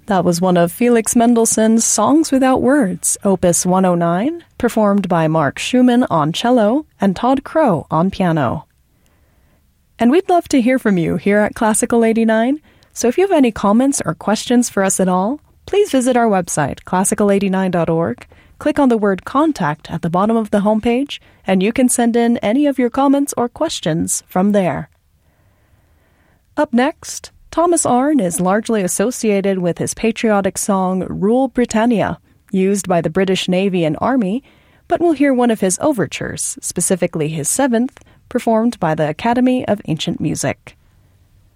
That was one of Felix Mendelssohn's Songs Without Words, Opus 109, performed by Mark Schumann on cello and Todd Crow on piano. And we'd love to hear from you here at Classical 89, so if you have any comments or questions for us at all, please visit our website, classical89.org, click on the word Contact at the bottom of the homepage, and you can send in any of your comments or questions from there. Up next, Thomas Arne is largely associated with his patriotic song Rule Britannia, used by the British Navy and Army, but we'll hear one of his overtures, specifically his seventh, performed by the Academy of Ancient Music.